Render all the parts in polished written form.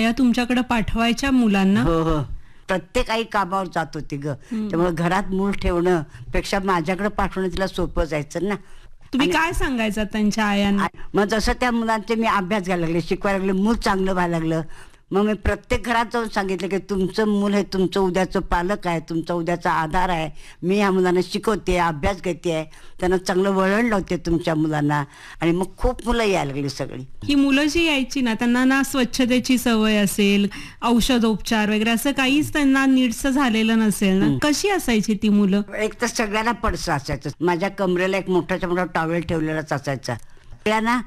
आया तुमच्याकडे पाठवायच्या मुलांना? हो हो, प्रत्येक आई कामावर जात होती ग, त्यामुळे घरात मूल ठेवणं पेक्षा माझ्याकडे पाठवणं तिला सोपं जायचं ना. तुम्ही काय सांगायचा त्यांच्या आयांना? मग जसं त्या मुलांचे मी अभ्यास घ्यायला लागले, शिकवायला लागले, मूल चांगलं व्हायला लागलं. मग मी प्रत्येक घरात जाऊन सांगितलं की तुमचं मूल हे तुमचं उद्याचं पालक आहे, तुमचा उद्याचा आधार आहे. मी ह्या मुलांना शिकवते, अभ्यास घेते आहे, त्यांना चांगलं वळण लावते तुमच्या मुलांना. आणि मग खूप मुलं यायला लागली सगळी. ही मुलं जी यायची ना, त्यांना ना स्वच्छतेची सवय असेल, औषधोपचार वगैरे असं काहीच त्यांना नीटचं झालेलं नसेल ना. कशी असायची ती मुलं? एक तर सगळ्यांना पडसं असायचं. माझ्या कमरेला एक मोठाच्या मोठा टॉवेल ठेवलेलाच असायचा. सगळ्यांना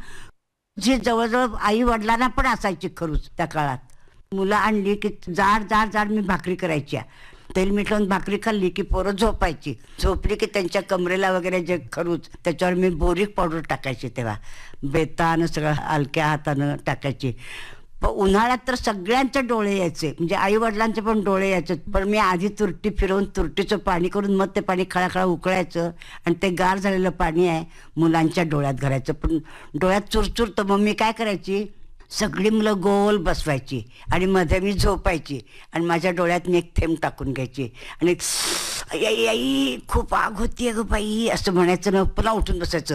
जी जवळजवळ आई वडिलांना पण असायची खरूच त्या काळात. मुलं आणली की जाड जाड जाड मी भाकरी करायची, तेल मीठ लावून भाकरी खाल्ली की पोरं झोपायची. झोपली की त्यांच्या कमरेला वगैरे जे खरूच त्याच्यावर मी बोरिक पावडर टाकायची. तेव्हा बेतानं सगळं हलक्या हातानं टाकायची. पण उन्हाळ्यात तर सगळ्यांचे डोळे यायचे, म्हणजे आई वडिलांचे पण डोळे यायचे. पण मी आधी तुरटी फिरवून तुरटीचं पाणी करून मग ते पाणी खळाखळा उकळायचं आणि ते गार झालेलं पाणी आहे मुलांच्या डोळ्यात घालायचं. पण डोळ्यात चुरचुरतं. मग मी काय करायची, सगळी मुलं गोल बसवायची आणि मध्ये मी झोपायची आणि माझ्या डोळ्यात मी एक थेंब टाकून घ्यायची आणि आई आई खूप आग होती ग बाई असं म्हणायचं ना. पुन्हा उठून बसायचं.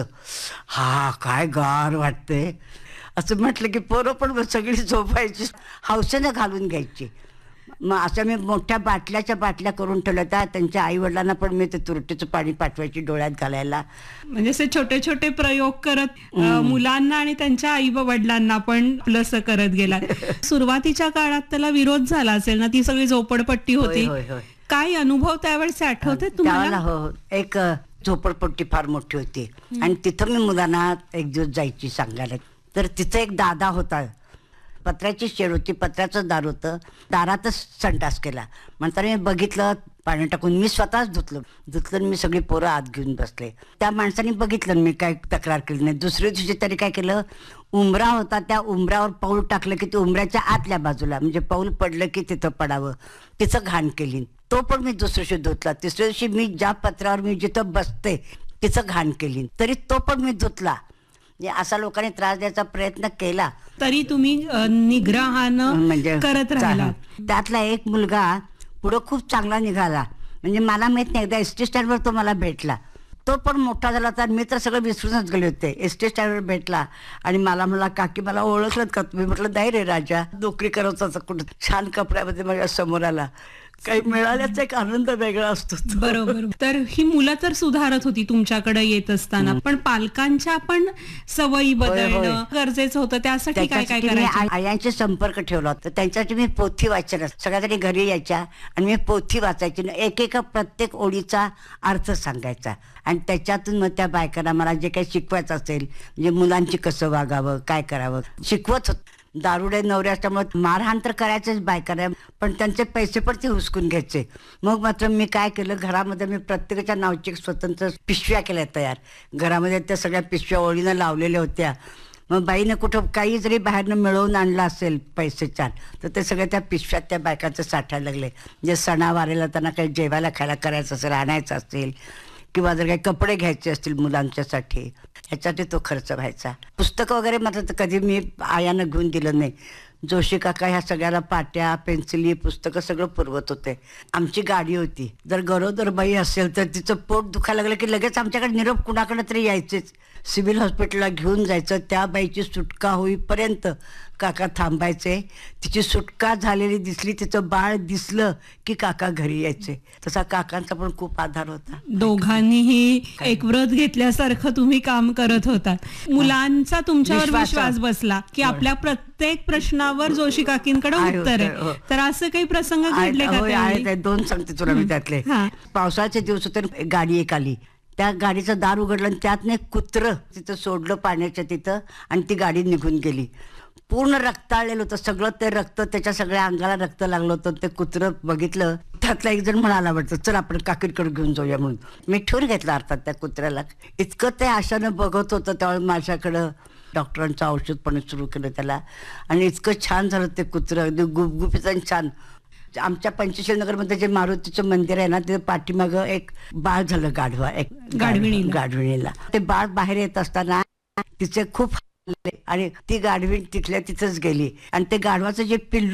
हा काय गार वाटतंय असं म्हटलं की पोरं पण सगळी झोपायची, हौसेनं घालून घ्यायची. मग असं मी मोठ्या बाटल्या करून ठेवल्या होत्या. त्यांच्या आई वडिलांना पण मी ते तुरटीचं पाणी पाठवायची डोळ्यात घालायला. म्हणजे असे छोटे छोटे प्रयोग करत मुलांना आणि त्यांच्या आई वडिलांना पण प्लस करत गेला. सुरुवातीच्या काळात त्याला विरोध झाला असेल ना, ती सगळी झोपडपट्टी होती. काय अनुभव त्यावेळेस आठवते तुम्हाला? हो, एक झोपडपट्टी फार मोठी होती आणि तिथं मी मुलांना एक दिवस जायची सांगायला. तर तिथं एक दादा होता, पत्र्याची शेड होती, पत्र्याचं दार होतं, दारातच संडास केला. म्हणताना मी बघितलं, पाणी टाकून मी स्वतःच धुतलं. मी सगळी पोरं आत घेऊन बसले. त्या माणसाने बघितलं, मी काय तक्रार केली नाही. दुसऱ्या दिवशी तरी काय केलं, उंबरा होता, त्या उंबऱ्यावर पाऊल टाकलं की ते उंबऱ्याच्या आतल्या बाजूला, म्हणजे पाऊल पडलं की तिथं पडावं, तिचं घाण केली. तो पण मी दुसऱ्या दिवशी धुतला. तिसऱ्या दिवशी मी ज्या पत्र्यावर मी जिथं बसते तिचं घाण केली, तरी तो पण मी धुतला. असा लोकांनी त्रास द्यायचा प्रयत्न केला तरी तुम्ही निग्रहानं म्हणजे करत राहिला. त्यातला एक मुलगा पुढं खूप चांगला निघाला. म्हणजे मला माहित नाही, एकदा एसटी स्टँडवर तो मला भेटला. तो पण मोठा झाला तर मी तर सगळं विसरूनच गेले होते. एसटी स्टँडवर भेटला आणि मला काकी मला ओळखलं का? मी म्हटलं नाही रे राजा, नोकरी करत होता कुठं, छान कपड्यामध्ये माझ्या समोर आला. काही मिळाल्याचा एक आनंद वेगळा असतो. बरोबर. तर ही मुलं तर सुधारत होती तुमच्याकडे येत असताना, पण पालकांच्या पण सवयी बदलणं गरजेचं होतं. त्यासाठी काय काय करायचं? आयांचे संपर्क ठेवला होता. त्यांच्यासाठी मी पोथी वाचन, सगळ्यातरी घरी यायच्या आणि मी पोथी वाचायची. एकेका प्रत्येक ओळीचा अर्थ सांगायचा आणि त्याच्यातून मग त्या बायकांना मला जे काही शिकवायचं असेल, म्हणजे मुलांची कसं वागावं, काय करावं शिकवत होत. दारुडे नवरे असल्यामुळे मारहाण तर करायचंच बायकांना, पण त्यांचे पैसे पण ते हुसकून घ्यायचे. मग मात्र मी काय केलं, घरामध्ये मी प्रत्येकाच्या नावची स्वतंत्र पिशव्या केल्या तयार. घरामध्ये त्या सगळ्या पिशव्या ओळीनं लावलेल्या होत्या. मग बाईनं कुठं काही जरी बाहेरनं मिळवून आणलं असेल पैसे चार, तर ते सगळे त्या पिशव्यात त्या बायकांचं साठायला लागले. म्हणजे सणावारेला त्यांना काही जेवायला खायला करायचं असेल, आणायचं असेल, किंवा जर काही कपडे घ्यायचे असतील मुलांच्यासाठी, ह्याच्यासाठी तो खर्च व्हायचा. पुस्तकं वगैरे मात्र कधी मी आयानं घेऊन दिलं नाही. जोशी काका ह्या सगळ्याला पाट्या, पेन्सिली, पुस्तकं सगळं पुरवत होते. आमची गाडी होती. जर गरोदर बाई असेल तर तिचं पोट दुखायला लागलं की लगेच आमच्याकडे निरोप कुणाकडे तरी यायचेच. सिव्हिल हॉस्पिटलला घेऊन जायचं. त्या बाईची सुटका होईपर्यंत काका थांबायचे. तिची सुटका झालेली दिसली, तिचं बाळ दिसलं की काका घरी यायचे. तसा काकांचा पण खूप आधार होता. दोघांनीही एक व्रत घेतल्यासारखं तुम्ही काम करत होता. मुलांचा तुमच्यावर विश्वास बसला की आपल्या प्रत्येक प्रश्नावर जोशी काकींकडे उत्तर आहे. तर असं काही प्रसंग घडले का? दोन सांगते तुला मी त्यातले. पावसाचे दिवस होते, गाडी एक आली, त्या गाडीचं दार उघडलं आणि त्यातनं एक कुत्रं तिथं सोडलं पाण्याच्या तिथं आणि ती गाडी निघून गेली. पूर्ण रक्ताळलेलं होतं सगळं, ते रक्त त्याच्या सगळ्या अंगाला रक्त लागलं होतं. ते कुत्रं बघितलं, त्यातला एक जण म्हणाला वाटतं चल आपण काकीकडे घेऊन जाऊया म्हणून. मी ठेवून घेतलं अर्थात त्या कुत्र्याला. इतकं ते आशानं बघत होतं त्यावेळी माझ्याकडं. डॉक्टरांचं औषध पण सुरू केलं त्याला आणि इतकं छान झालं ते कुत्रं, अगदी गुपगुपीत आणि छान. आमच्या पंचशील नगरमध्ये जे मारुतीचं मंदिर आहे ना, ते पाठीमागं एक बाळ झालं, गाढवा, एक गाढविणीला. ते बाळ बाहेर येत असताना तिचे खूप आणि ती गाढवीण तिथल्या तिथंच गेली आणि ते गाढवाचं जे पिल्लू